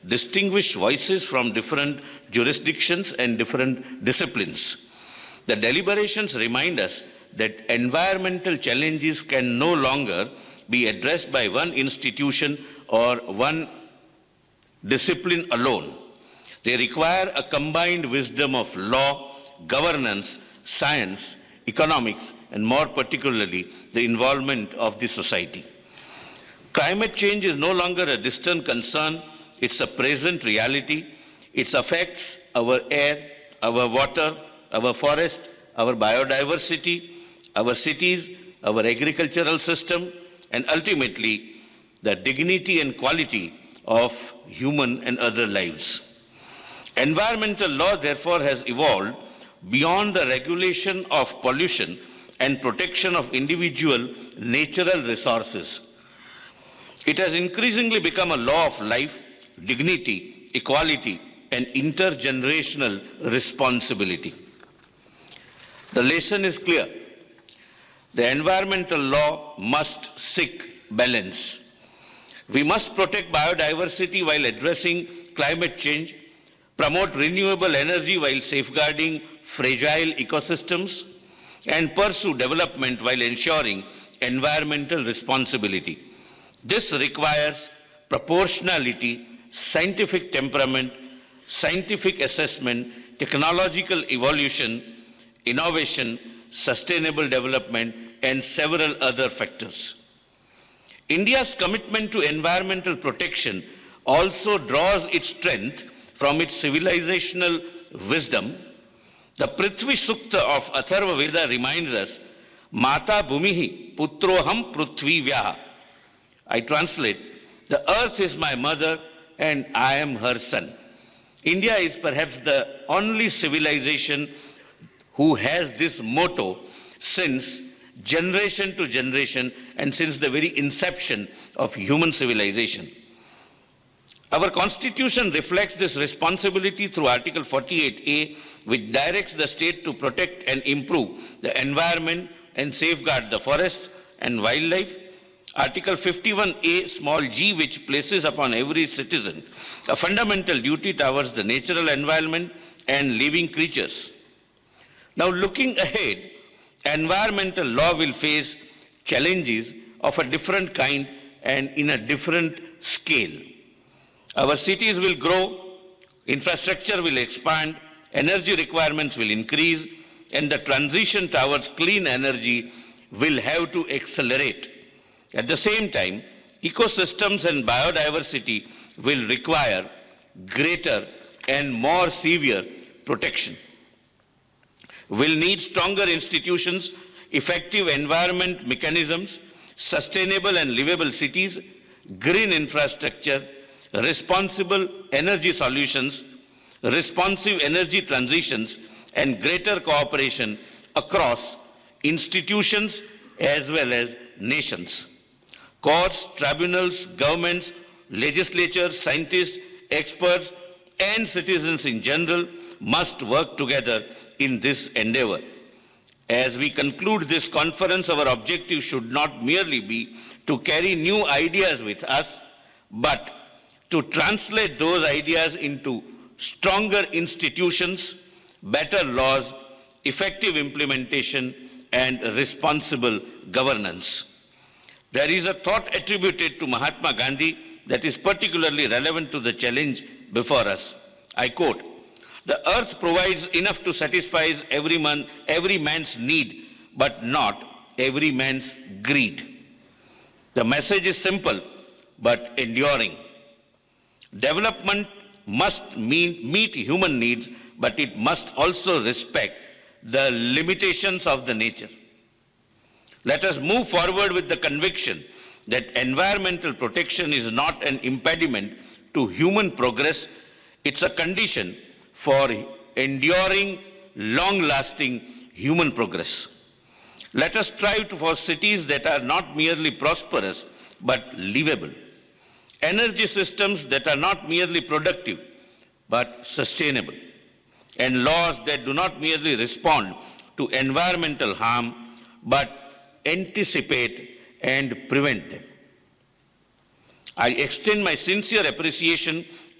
distinguished voices from different jurisdictions and different disciplines. The deliberations remind us that environmental challenges can no longer be addressed by one institution or one discipline alone. They require a combined wisdom of law, governance, science, economics, and more particularly, the involvement of the society. Climate change is no longer a distant concern, it's a present reality. It affects our air, our water, our forest, our biodiversity, our cities, our agricultural system, and ultimately, the dignity and quality of human and other lives. Environmental law, therefore, has evolved beyond the regulation of pollution and protection of individual natural resources. It has increasingly become a law of life, dignity, equality, and intergenerational responsibility. The lesson is clear. The environmental law must seek balance. We must protect biodiversity while addressing climate change, promote renewable energy while safeguarding fragile ecosystems, and pursue development while ensuring environmental responsibility. This requires proportionality, scientific temperament, scientific assessment, technological evolution, innovation, sustainable development, and several other factors. India's commitment to environmental protection also draws its strength from its civilizational wisdom. The Prithvi Sukta of Atharva Veda reminds us, Mata Bhumihi Putroham Prithvi Vyaha. I translate, the earth is my mother and I am her son. India is perhaps the only civilization who has this motto since generation to generation and since the very inception of human civilization. Our constitution reflects this responsibility through Article 48A, which directs the state to protect and improve the environment and safeguard the forest and wildlife. Article 51A small g, which places upon every citizen a fundamental duty towards the natural environment and living creatures. Now, looking ahead, environmental law will face challenges of a different kind and in a different scale. Our cities will grow, infrastructure will expand, energy requirements will increase, and the transition towards clean energy will have to accelerate. At the same time, ecosystems and biodiversity will require greater and more severe protection. We'll need stronger institutions, effective environment mechanisms, sustainable and livable cities, green infrastructure, responsible energy solutions, responsive energy transitions, and greater cooperation across institutions as well as nations. Courts, tribunals, governments, legislatures, scientists, experts, and citizens in general must work together in this endeavor. As we conclude this conference, our objective should not merely be to carry new ideas with us, but to translate those ideas into stronger institutions, better laws, effective implementation, and responsible governance. There is a thought attributed to Mahatma Gandhi that is particularly relevant to the challenge before us. I quote, "The earth provides enough to satisfy every man's need, but not every man's greed." The message is simple, but enduring. Development must meet human needs, but it must also respect the limitations of the nature. Let us move forward with the conviction that environmental protection is not an impediment to human progress. It's a condition for enduring, long-lasting human progress. Let us strive for cities that are not merely prosperous, but livable. Energy systems that are not merely productive, but sustainable. And laws that do not merely respond to environmental harm, but anticipate and prevent them. I extend my sincere appreciation